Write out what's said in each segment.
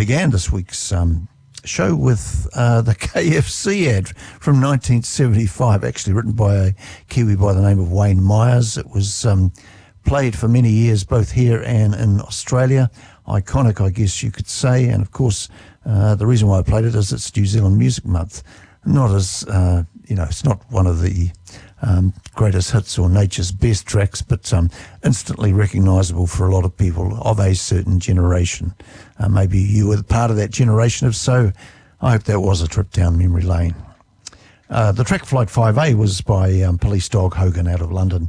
began this week's show with the KFC ad from 1975, actually written by a Kiwi by the name of Wayne Myers. It was played for many years both here and in Australia. Iconic, I guess you could say. And, of course, the reason why I played it is it's New Zealand Music Month. Not as, it's not one of the greatest hits or nature's best tracks, but instantly recognisable for a lot of people of a certain generation. Maybe you were part of that generation. If so, I hope that was a trip down memory lane. The track Flight 5A was by Police Dog Hogan out of London.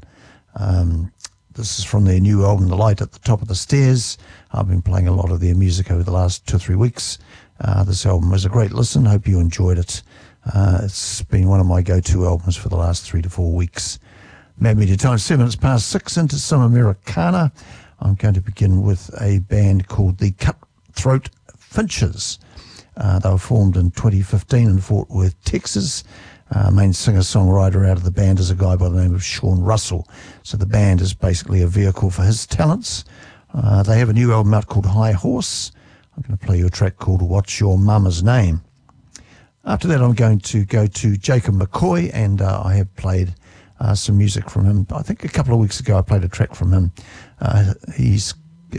This is from their new album, The Light at the Top of the Stairs. I've been playing a lot of their music over the last 2 or 3 weeks. This album was a great listen. Hope you enjoyed it. It's been one of my go-to albums for the last 3 to 4 weeks. Mad Media Time, 7 minutes past 6, into some Americana. I'm going to begin with a band called the Cutthroat Finches. They were formed in 2015 in Fort Worth, Texas. Main singer-songwriter out of the band is a guy by the name of Sean Russell. So the band is basically a vehicle for his talents. They have a new album out called High Horse. I'm going to play you a track called What's Your Mama's Name? After that, I'm going to go to Jacob McCoy, and I have played some music from him. I think a couple of weeks ago I played a track from him. He's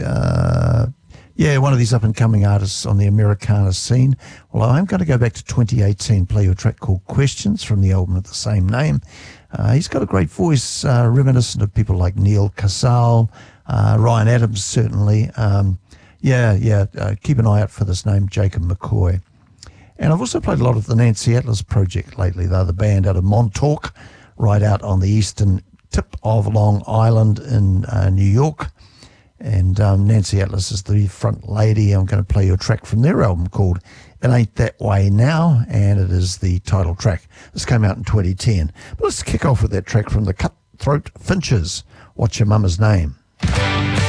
one of these up-and-coming artists on the Americana scene. Well, I'm going to go back to 2018, play you a track called Questions from the album of the same name. He's got a great voice, reminiscent of people like Neil Casale, Ryan Adams, certainly. Keep an eye out for this name, Jacob McCoy. And I've also played a lot of the Nancy Atlas Project lately. They're the band out of Montauk, right out on the eastern tip of Long Island in New York. And Nancy Atlas is the front lady. I'm going to play you a track from their album called It Ain't That Way Now, and it is the title track. This came out in 2010. But let's kick off with that track from the Cutthroat Finches, What's Your Mama's Name?